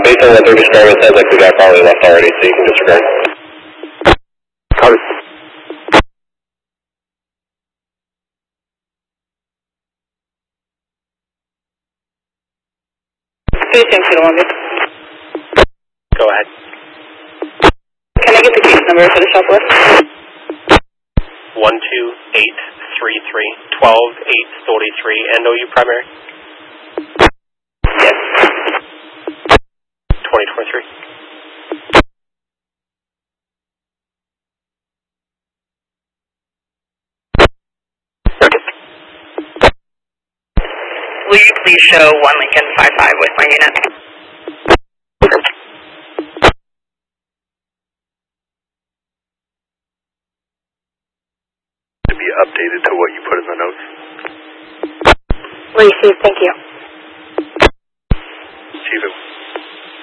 based on what they're describing, it sounds like the guy probably left already, so you can disregard. Copy. Go ahead. Can I get the case number for the shoplift? 12833 12843, and OU primary? Yes. 2023. Will you please show 1 Lincoln 55 with my unit? To be updated to what you put in the notes. Received, thank you. Chief,